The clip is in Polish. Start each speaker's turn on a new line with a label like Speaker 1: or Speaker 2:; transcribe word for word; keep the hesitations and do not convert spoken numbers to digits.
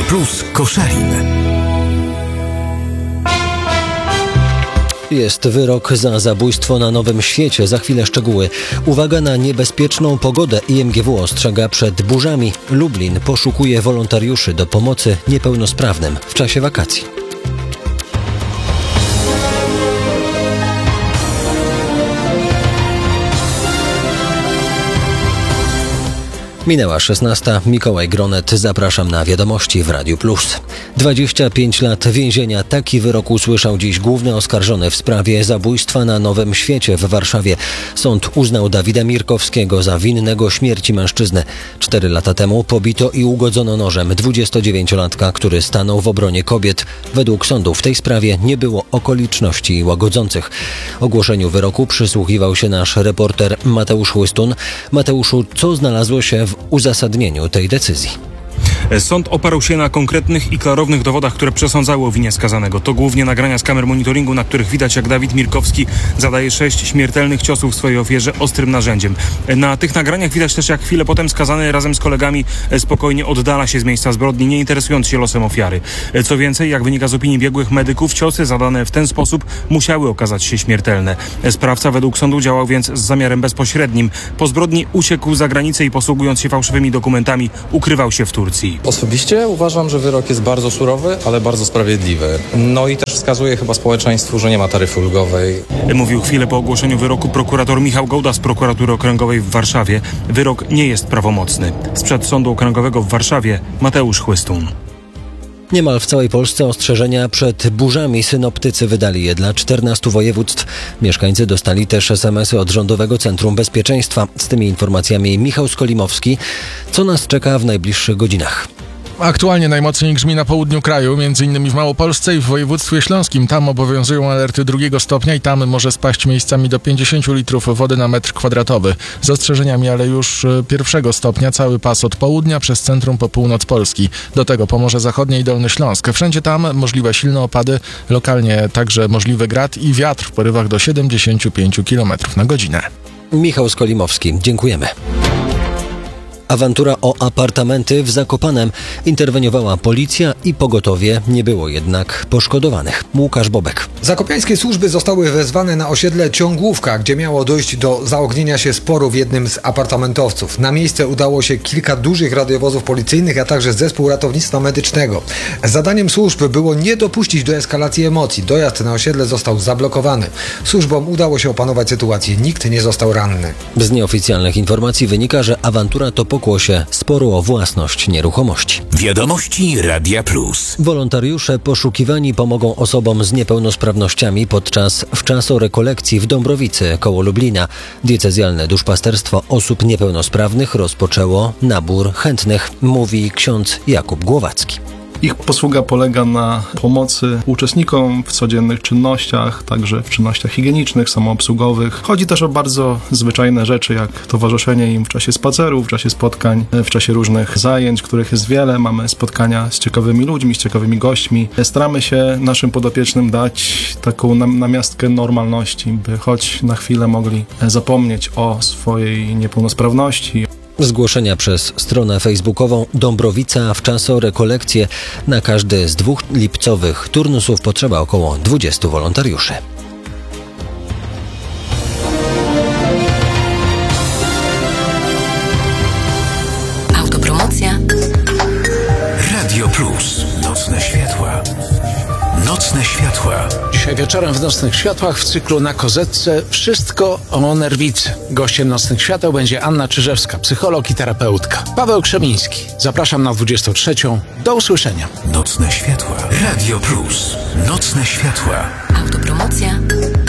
Speaker 1: Plus Koszalin.
Speaker 2: Jest wyrok za zabójstwo na Nowym Świecie. Za chwilę szczegóły. Uwaga na niebezpieczną pogodę. I M G W ostrzega przed burzami. Lublin poszukuje wolontariuszy do pomocy niepełnosprawnym w czasie wakacji. Minęła szesnasta. Mikołaj Gronet. Zapraszam na wiadomości w Radiu Plus. dwadzieścia pięć lat więzienia. Taki wyrok usłyszał dziś główny oskarżony w sprawie zabójstwa na Nowym Świecie w Warszawie. Sąd uznał Dawida Mirkowskiego za winnego śmierci mężczyzny. Cztery lata temu pobito i ugodzono nożem dwudziestodziewięciolatka, który stanął w obronie kobiet. Według sądu w tej sprawie nie było okoliczności łagodzących. Ogłoszeniu wyroku przysłuchiwał się nasz reporter Mateusz Chłystun. Mateuszu, co znalazło się w uzasadnieniu tej decyzji?
Speaker 3: Sąd oparł się na konkretnych i klarownych dowodach, które przesądzały o winie skazanego. To głównie nagrania z kamer monitoringu, na których widać, jak Dawid Mirkowski zadaje sześć śmiertelnych ciosów swojej ofierze ostrym narzędziem. Na tych nagraniach widać też, jak chwilę potem skazany razem z kolegami spokojnie oddala się z miejsca zbrodni, nie interesując się losem ofiary. Co więcej, jak wynika z opinii biegłych medyków, ciosy zadane w ten sposób musiały okazać się śmiertelne. Sprawca według sądu działał więc z zamiarem bezpośrednim. Po zbrodni uciekł za granicę i posługując się fałszywymi dokumentami ukrywał się w Turcji.
Speaker 4: Osobiście uważam, że wyrok jest bardzo surowy, ale bardzo sprawiedliwy. No i też wskazuje chyba społeczeństwu, że nie ma taryfy ulgowej.
Speaker 3: Mówił chwilę po ogłoszeniu wyroku prokurator Michał Gołda z Prokuratury Okręgowej w Warszawie. Wyrok nie jest prawomocny. Sprzed Sądu Okręgowego w Warszawie Mateusz Chłystun.
Speaker 2: Niemal w całej Polsce ostrzeżenia przed burzami synoptycy wydali je dla czternastu województw. Mieszkańcy dostali też es em esy od Rządowego Centrum Bezpieczeństwa. Z tymi informacjami Michał Skolimowski. Co nas czeka w najbliższych godzinach?
Speaker 5: Aktualnie najmocniej grzmi na południu kraju, między innymi w Małopolsce i w województwie śląskim. Tam obowiązują alerty drugiego stopnia i tam może spaść miejscami do pięćdziesięciu litrów wody na metr kwadratowy. Z ostrzeżeniami, ale już pierwszego stopnia cały pas od południa przez centrum po północ Polski. Do tego Pomorze Zachodnie i Dolny Śląsk. Wszędzie tam możliwe silne opady, lokalnie także możliwy grad i wiatr w porywach do siedemdziesięciu pięciu kilometrów na godzinę.
Speaker 2: Michał Skolimowski, dziękujemy. Awantura o apartamenty w Zakopanem. Interweniowała policja i pogotowie, nie było jednak poszkodowanych. Łukasz Bobek.
Speaker 6: Zakopiańskie służby zostały wezwane na osiedle Ciągłówka, gdzie miało dojść do zaognienia się sporu w jednym z apartamentowców. Na miejsce udało się kilka dużych radiowozów policyjnych, a także zespół ratownictwa medycznego. Zadaniem służb było nie dopuścić do eskalacji emocji. Dojazd na osiedle został zablokowany. Służbom udało się opanować sytuację. Nikt nie został ranny.
Speaker 2: Z nieoficjalnych informacji wynika, że awantura to pokłosie sporu o własność nieruchomości.
Speaker 1: Wiadomości Radia Plus.
Speaker 2: Wolontariusze poszukiwani pomogą osobom z niepełnosprawnościami podczas wczasorekolekcji w Dąbrowicy koło Lublina. Diecezjalne duszpasterstwo osób niepełnosprawnych rozpoczęło nabór chętnych, mówi ksiądz Jakub Głowacki.
Speaker 7: Ich posługa polega na pomocy uczestnikom w codziennych czynnościach, także w czynnościach higienicznych, samoobsługowych. Chodzi też o bardzo zwyczajne rzeczy, jak towarzyszenie im w czasie spacerów, w czasie spotkań, w czasie różnych zajęć, których jest wiele. Mamy spotkania z ciekawymi ludźmi, z ciekawymi gośćmi. Staramy się naszym podopiecznym dać taką namiastkę normalności, by choć na chwilę mogli zapomnieć o swojej niepełnosprawności.
Speaker 2: Zgłoszenia przez stronę facebookową Dąbrowica wczasorekolekcje. Na każdy z dwóch lipcowych turnusów potrzeba około dwudziestu wolontariuszy.
Speaker 1: Autopromocja. Radio Plus. Nocne światła. Nocne światła.
Speaker 8: Dzisiaj wieczorem w Nocnych Światłach w cyklu Na Kozetce wszystko o nerwicy. Gościem Nocnych Świateł będzie Anna Czyżewska, psycholog i terapeutka. Paweł Krzemiński. Zapraszam na dwudziestą trzecią. Do usłyszenia.
Speaker 1: Nocne światła. Radio Plus. Nocne światła.
Speaker 9: Autopromocja.